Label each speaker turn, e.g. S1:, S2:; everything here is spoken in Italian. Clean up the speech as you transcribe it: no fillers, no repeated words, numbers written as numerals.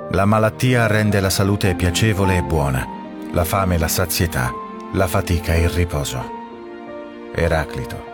S1: La malattia rende la salute piacevole e buona, la fame la sazietà, la fatica il riposo. Eraclito.